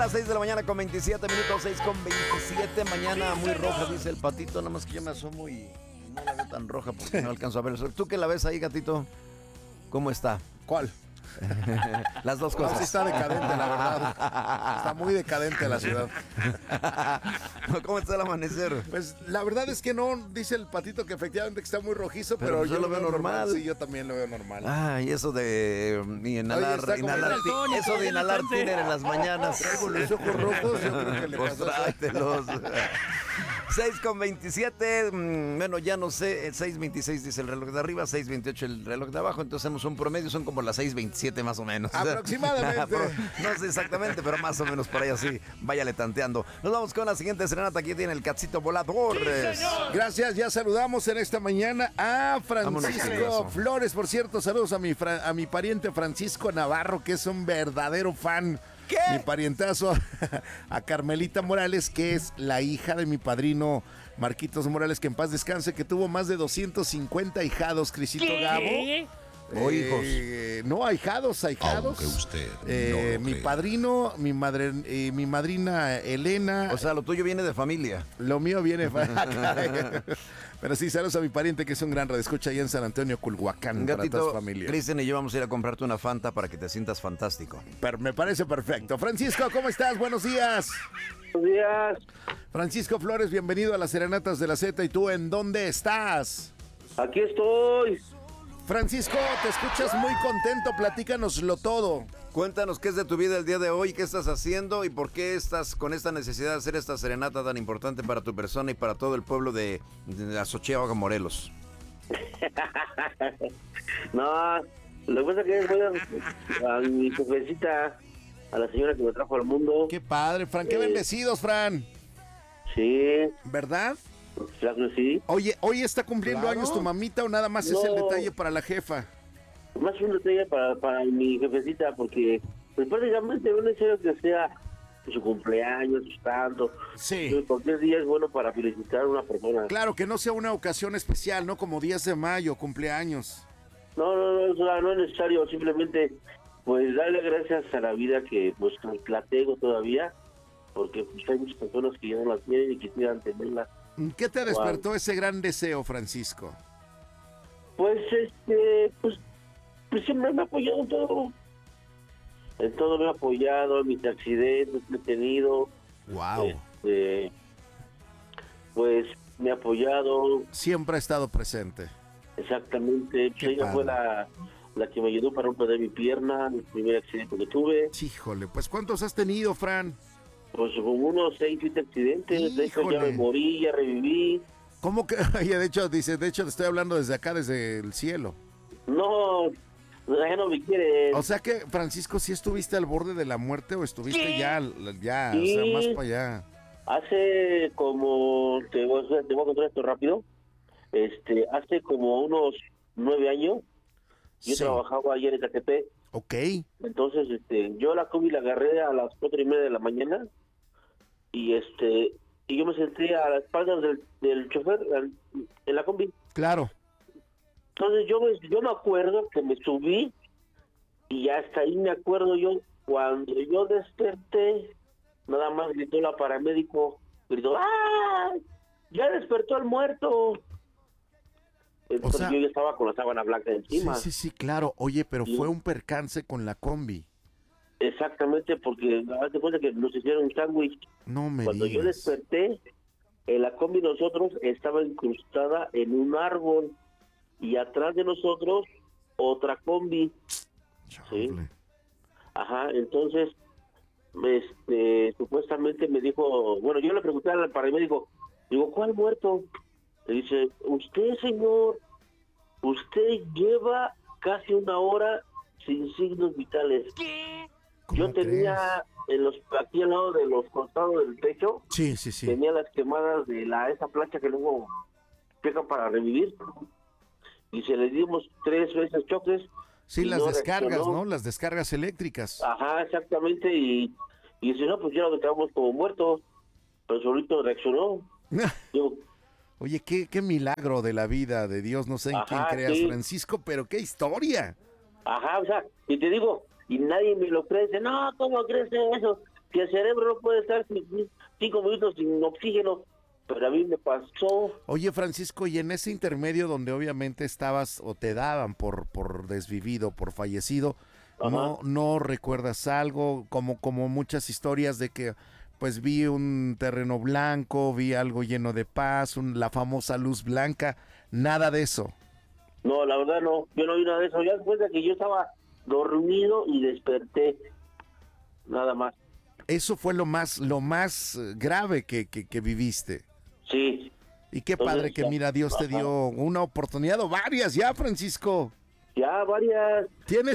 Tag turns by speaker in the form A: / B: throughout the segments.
A: las 6 de la mañana con 27 minutos, 6 con 27. Mañana muy roja, dice el Patito. Nada más que yo me asomo y no la veo tan roja porque no alcanzo a ver el sol. ¿Tú que la ves ahí, gatito? ¿Cómo está?
B: ¿Cuál?
A: Las dos cosas.
B: Sí está decadente, la verdad. Está muy decadente la ciudad.
A: ¿Cómo está el amanecer?
B: Pues la verdad es que no, dice el Patito que efectivamente está muy rojizo, pero
A: yo lo veo normal.
B: Sí, yo también lo veo normal.
A: Ah, y eso de inhalar,
B: Oye,
A: eso de inhalar tiner en las mañanas.
B: Traigo los ojos rojos, yo creo que le
A: Pues
B: pasó.
A: tráetelos. 6 con 27, bueno, ya no sé, 6:26 dice el reloj de arriba, 6:28 el reloj de abajo, entonces hacemos un promedio, son como las 6:27 más o menos.
B: Aproximadamente.
A: No sé exactamente, pero más o menos por ahí así, váyale tanteando. Nos vamos con la siguiente serenata, aquí tiene el Cachito Volador.
C: Sí,
B: gracias, ya saludamos en esta mañana a
A: Vámonos,
B: Francisco Flores, por cierto, saludos a mi pariente Francisco Navarro, que es un verdadero fan.
A: ¿Qué?
B: Mi parientazo a Carmelita Morales, que es la hija de mi padrino Marquitos Morales, que en paz descanse, que tuvo más de 250 ahijados, Crisito Gabo.
A: O hijos.
B: No, ahijados.
D: Aunque usted no lo
B: mi
D: crea.
B: padrino, mi madrina Elena.
A: O sea, lo tuyo viene de familia.
B: Lo mío viene. Pero sí, saludos a mi pariente, que es un gran radioescucha allá en San Antonio, Culhuacán. Para toda
A: Gatito,
B: su familia.
A: Cristian y yo vamos a ir a comprarte una Fanta para que te sientas fantástico.
B: Pero me parece perfecto. Francisco, ¿cómo estás? Buenos días.
E: Buenos días.
B: Francisco Flores, bienvenido a las Serenatas de la Z. ¿Y tú en dónde estás?
E: Aquí estoy.
B: Francisco, te escuchas muy contento, platícanoslo todo.
A: Cuéntanos qué es de tu vida el día de hoy, qué estás haciendo y por qué estás con esta necesidad de hacer esta serenata tan importante para tu persona y para todo el pueblo de Azochiaga, Morelos.
E: No, lo que pasa es que voy a mi jefecita, a la señora que me trajo al mundo.
B: Qué padre, Fran, qué bendecidos, Fran.
E: Sí,
B: ¿Verdad?
E: claro que sí.
B: Oye, ¿hoy está cumpliendo
A: Claro.
B: años tu mamita o nada más es el
E: No.
B: detalle para la jefa?
E: Más un detalle para mi jefecita, porque pues prácticamente no es necesario que sea su cumpleaños, su santo.
B: Sí.
E: Cualquier día es bueno para felicitar a una persona.
B: Claro, que no sea una ocasión especial, ¿no? Como 10 de mayo, cumpleaños.
E: No es necesario, simplemente pues darle gracias a la vida que pues la tengo todavía, porque pues, hay muchas personas que ya no la tienen y quisieran tenerla.
B: ¿Qué te despertó ese gran deseo, Francisco?
E: Pues pues siempre me ha apoyado en todo me ha apoyado, en mis accidentes que he tenido.
B: Wow.
E: Pues me ha apoyado
B: Siempre ha estado presente.
E: exactamente.
B: Qué
E: Ella fue
B: padre.
E: la que me ayudó para no perder mi pierna, el primer accidente que tuve.
B: Híjole, pues ¿cuántos has tenido, Fran?
E: Pues como unos 6, 7 accidentes. De hecho ya
B: Híjole.
E: me morí, ya reviví.
B: ¿Cómo que? Oye, de hecho te estoy hablando desde acá, desde el cielo.
E: No, ya no me quieren.
B: O sea que, Francisco, ¿sí estuviste al borde de la muerte o estuviste ya,
E: Sí.
B: o sea, más para allá?
E: Hace como, te voy a contar esto rápido. Hace como unos 9 años, yo
B: Sí.
E: trabajaba ayer en Ecatepec.
B: Ok.
E: Entonces, yo la combi la agarré a las 4:30 de la mañana y y yo me senté a las espaldas del chofer en la combi.
B: Claro.
E: Entonces yo me acuerdo que me subí y hasta ahí me acuerdo yo, cuando yo desperté, nada más gritó la paramédico, gritó, ¡ah! ¡Ya despertó el muerto! Entonces
B: sea,
E: yo ya estaba con la sábana blanca encima.
B: Sí, claro. Oye, pero
E: Sí.
B: fue un percance con la combi.
E: Exactamente, porque hazte cuenta que nos hicieron un sándwich.
B: No me
E: Cuando yo
B: digas.
E: desperté, en la combi nosotros estaba incrustada en un árbol y atrás de nosotros otra combi.
B: Chale.
E: Ajá, entonces, supuestamente me dijo, bueno, yo le pregunté al paramédico, digo, ¿cuál muerto? Le dice, usted, señor, usted lleva casi 1 hora sin signos vitales.
B: ¿Cómo
E: Yo tenía aquí al lado de los costados del pecho,
B: crees? Sí.
E: tenía las quemadas de esa plancha que luego pegan para revivir, y se le dimos 3 veces choques.
B: Sí,
E: y
B: las
E: no
B: descargas,
E: reaccionó.
B: ¿no? Las descargas eléctricas.
E: Ajá, exactamente, y si no, pues ya lo quedamos como muertos, pero solito reaccionó. Yo,
B: Oye, qué milagro de la vida de Dios, no sé en
E: Ajá,
B: quién creas,
E: sí.
B: Francisco, pero qué historia.
E: ajá, o sea, y te digo, y nadie me lo cree, dice, no, ¿cómo crees eso? si el cerebro no puede estar 5 minutos sin oxígeno, pero a mí me pasó.
B: Oye, Francisco, y en ese intermedio donde obviamente estabas o te daban por desvivido, por fallecido, ¿no recuerdas algo? Como muchas historias de que pues vi un terreno blanco, vi algo lleno de paz, la famosa luz blanca, nada de eso.
E: No, la verdad no, yo no vi nada de eso. Ya después de que yo estaba dormido y desperté, nada más.
B: Eso fue lo más grave que viviste.
E: Sí.
B: Y qué padre que mira, Dios te dio una oportunidad o varias ya, Francisco.
E: Ya, varias.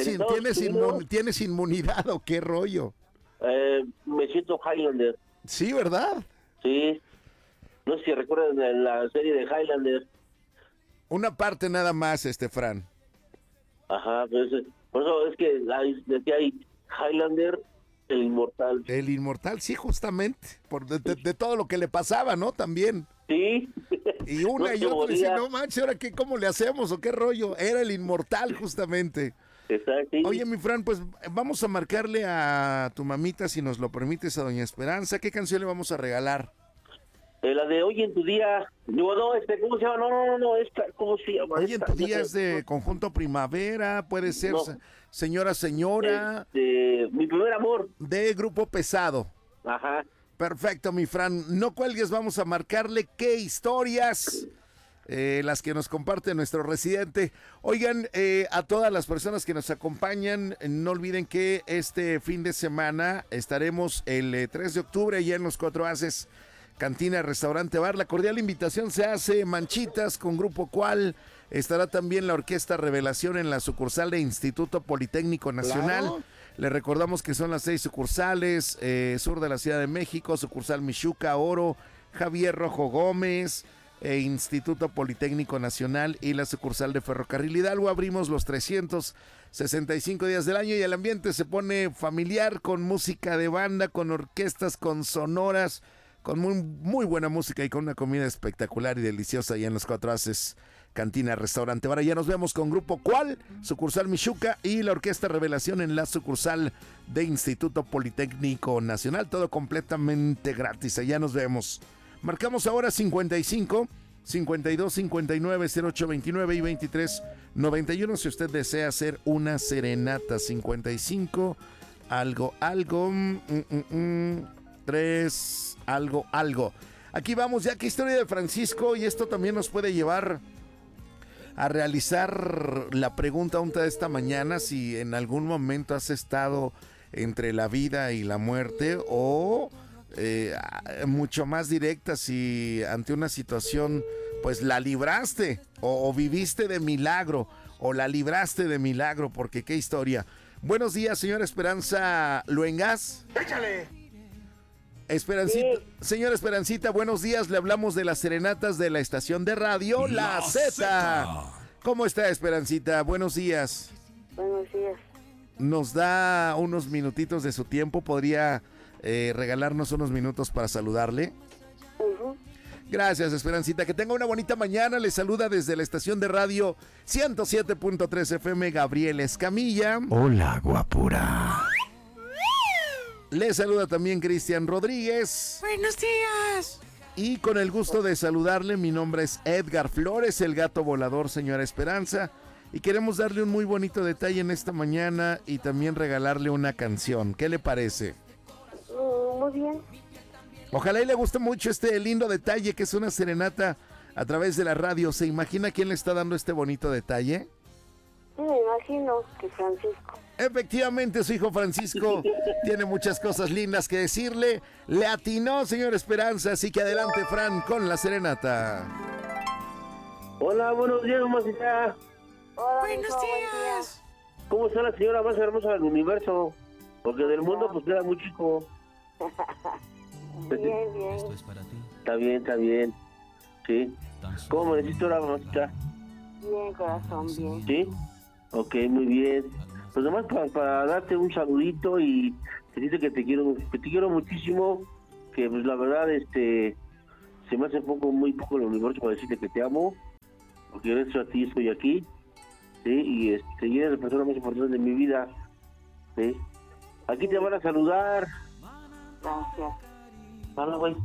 B: ¿Tienes inmunidad o qué rollo?
E: Me siento Highlander.
B: Sí, ¿verdad?
E: Sí. No sé si recuerdan de la serie de Highlander.
B: Una parte nada más, Fran.
E: Ajá, pues, por eso es que decía ahí Highlander, el inmortal.
B: El inmortal, sí, justamente. De todo lo que le pasaba, ¿no? También.
E: Sí.
B: Y una
E: No
B: y
E: se
B: otra,
E: moría.
B: dice, no manches, ¿ahora qué? ¿Cómo le hacemos o qué rollo? Era el inmortal, justamente.
E: Exacto.
B: Oye, mi Fran, pues vamos a marcarle a tu mamita, si nos lo permites, a doña Esperanza. ¿Qué canción le vamos a regalar?
E: La de Hoy en tu día. No, ¿cómo se llama? No, esta, ¿cómo se llama?
B: Hoy en tu día es de Conjunto Primavera, puede ser
E: No.
B: Señora.
E: Mi primer amor.
B: De Grupo Pesado.
E: Ajá.
B: Perfecto, mi Fran. No cuelgues, vamos a marcarle qué historias, las que nos comparte nuestro residente. Oigan, a todas las personas que nos acompañan, no olviden que este fin de semana estaremos el 3 de octubre ya en Los Cuatro Haces, Cantina, Restaurante, Bar. La cordial invitación se hace Manchitas con Grupo Cual. Estará también la Orquesta Revelación en la sucursal de Instituto Politécnico Nacional.
A: Claro.
B: Le recordamos que son las 6 sucursales, sur de la Ciudad de México, sucursal Michuca, Oro, Javier Rojo Gómez, Instituto Politécnico Nacional y la sucursal de Ferrocarril Hidalgo. Abrimos los 365 días del año y el ambiente se pone familiar con música de banda, con orquestas, con sonoras, con muy buena música y con una comida espectacular y deliciosa allá en Los Cuatro Haces, Cantina, Restaurante, Bar. Ya nos vemos con Grupo Cual, sucursal Michuca y la Orquesta Revelación en la sucursal de Instituto Politécnico Nacional. Todo completamente gratis. Allá nos vemos. Marcamos ahora 55 52 59 08 29 y 23 91 si usted desea hacer una serenata. 55 algo 3 algo. Aquí vamos ya. Qué historia de Francisco, y esto también nos puede llevar a realizar la pregunta de esta mañana: si en algún momento has estado entre la vida y la muerte, o mucho más directa, si ante una situación pues la libraste o viviste de milagro o la libraste de milagro, porque qué historia. Buenos días, señora Esperanza Luengas.
C: ¡Échale!
B: Esperancita, señora Esperancita, buenos días. Le hablamos de las serenatas de la estación de radio La Z. ¿Cómo está, Esperancita? Buenos días.
F: Buenos días.
B: Nos da unos minutitos de su tiempo. ¿Podría regalarnos unos minutos para saludarle? Gracias, Esperancita. Que tenga una bonita mañana. Le saluda desde la estación de radio 107.3 FM Gabriel Escamilla.
A: Hola, guapura.
B: Le saluda también Cristian Rodríguez.
C: ¡Buenos días!
B: Y con el gusto de saludarle, mi nombre es Edgar Flores, el gato volador, señora Esperanza. Y queremos darle un muy bonito detalle en esta mañana y también regalarle una canción. ¿Qué le parece?
F: Muy bien.
B: Ojalá y le guste mucho este lindo detalle que es una serenata a través de la radio. ¿Se imagina quién le está dando este bonito detalle?
F: Sí, me imagino que Francisco.
B: Efectivamente, su hijo Francisco tiene muchas cosas lindas que decirle. Le atinó, señor Esperanza, así que adelante, Fran, con la serenata.
E: Hola, buenos días, mamacita.
F: Hola,
C: ¡Buenos
F: hijo, buen
C: días!
E: ¿Cómo está la señora más hermosa del universo? Porque del mundo pues queda muy chico.
F: día. Bien, bien.
E: Está bien. Sí. ¿Cómo me decís ahora, mamacita?
F: Bien, corazón, bien.
E: ¿Sí? Ok, muy bien. Pues nomás para darte un saludito y decirte que te quiero muchísimo, que pues la verdad se me hace muy poco el universo para decirte que te amo, porque gracias a ti estoy aquí, ¿sí? Y eres la persona más importante de mi vida, ¿sí? Aquí te van a saludar
F: Gracias.
E: Hola, güey.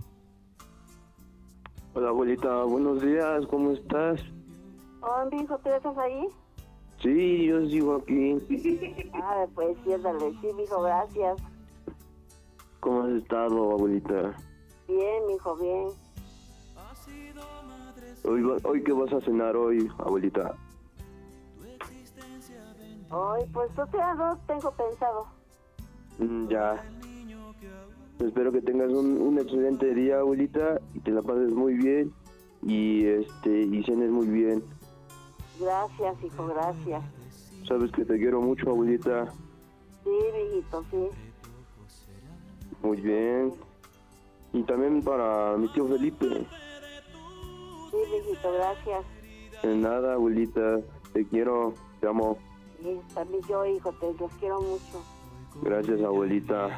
C: Hola abuelita, buenos días, ¿cómo estás?
F: Oh, mi hijo, ¿tú estás ahí?
C: Sí, yo sigo aquí.
F: Pues siéntale, sí, mi hijo, gracias.
C: ¿Cómo has estado, abuelita?
F: Bien, mi hijo, bien.
C: Hoy ¿qué vas a cenar hoy, abuelita?
F: Hoy, pues todavía no tengo pensado.
C: Ya. Espero que tengas un excelente día, abuelita, y te la pases muy bien y cenes muy bien.
F: Gracias, hijo, gracias.
C: Sabes que te quiero mucho, abuelita.
F: Sí, mijito, sí.
C: Muy bien. Y también para mi tío Felipe.
F: Sí, mijito, gracias.
C: De nada, abuelita. Te quiero, te amo.
F: Y también yo, hijo, los quiero mucho.
C: Gracias, abuelita.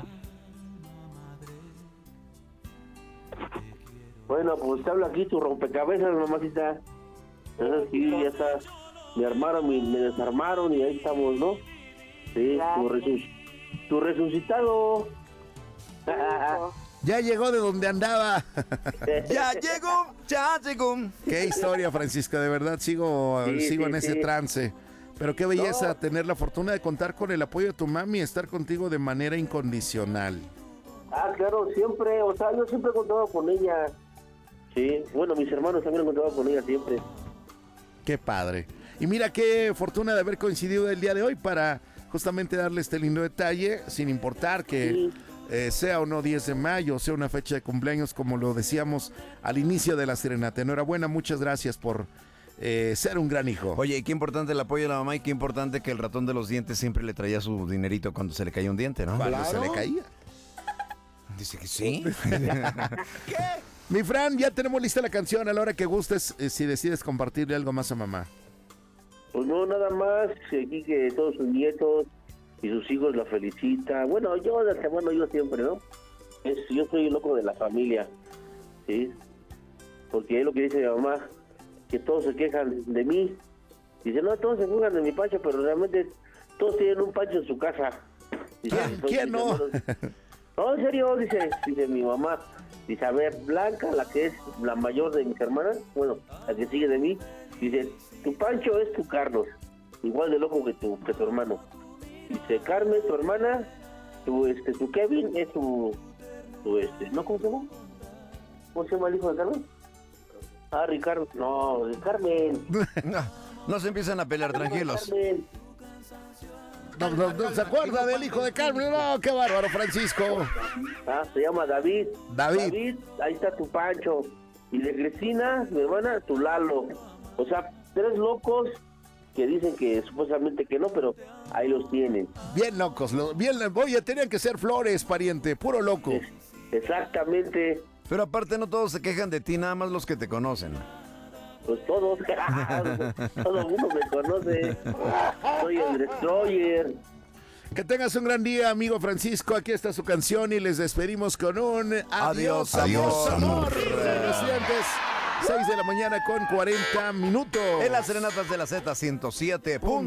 E: Bueno, pues te hablo aquí tu rompecabezas, mamacita. Entonces sí, ya está. Me armaron, me desarmaron y ahí estamos, ¿no? Sí, tu resucitado.
F: Hijo.
B: Ya llegó de donde andaba.
A: Ya llegó.
B: Qué historia, Francisca, de verdad sigo en ese trance. Pero qué belleza tener la fortuna de contar con el apoyo de tu mami y estar contigo de manera incondicional.
E: Claro, siempre, o sea, yo siempre he contado con ella. Sí, bueno, mis hermanos también han contado con ella siempre.
B: Qué padre. Y mira qué fortuna de haber coincidido el día de hoy para justamente darle este lindo detalle, sin importar que sea o no 10 de mayo, sea una fecha de cumpleaños, como lo decíamos al inicio de la serenata. Enhorabuena, muchas gracias por ser un gran hijo.
A: Oye, y qué importante el apoyo de la mamá y qué importante que el ratón de los dientes siempre le traía su dinerito cuando se le caía un diente, ¿no?
B: Cuando se le caía.
A: Dice que sí.
B: Mi Fran, ya tenemos lista la canción a la hora que gustes, si decides compartirle algo más a mamá.
E: Pues no, nada más, aquí que todos sus nietos y sus hijos la felicitan. Bueno, yo siempre, ¿no? Yo soy el loco de la familia, ¿sí? Porque es lo que dice mi mamá, que todos se quejan de mí. Dice, no, todos se quejan de mi Pancho, pero realmente todos tienen un Pancho en su casa. Dice,
B: ¿Quién no?
E: No, en serio, dice mi mamá. Dice, a ver, Blanca, la que es la mayor de mis hermanas, bueno, la que sigue de mí, dice, tu Pancho es tu Carlos, igual de loco que tu hermano. Dice, Carmen, tu hermana, tu Kevin es tu ¿no? ¿Cómo se llama? ¿Cómo se llama el hijo de Carmen? Ricardo, no, de Carmen.
A: No se empiezan a pelear, tranquilos.
E: Carmen.
B: No se acuerda del hijo de Carmen. No, qué bárbaro, Francisco.
E: Se llama David.
B: David,
E: ahí está tu Pancho. Y de Cristina, mi hermana, tu Lalo. O sea, 3 locos que dicen que supuestamente que no, pero ahí los tienen.
B: bien locos. Oye, tenían que ser flores, pariente, puro loco.
E: Exactamente.
A: Pero aparte no todos se quejan de ti, nada más los que te conocen.
E: Pues todos, todo el mundo me conoce. Soy el Destroyer.
B: Que tengas un gran día, amigo Francisco. Aquí está su canción y les despedimos con un adiós, amor. Residentes, 6 de la mañana con 40 minutos.
A: En las serenatas de la Z 107.